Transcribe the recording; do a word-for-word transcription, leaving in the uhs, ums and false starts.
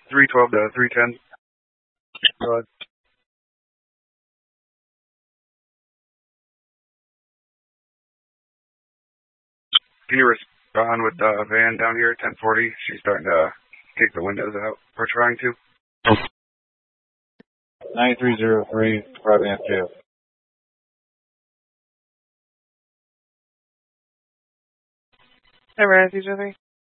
three twelve to three ten. Go ahead. Can you respond with the van down here at ten forty? She's starting to take the windows out. We're trying to. nine three zero three, Private F J. Hey, Randy, Jimmy.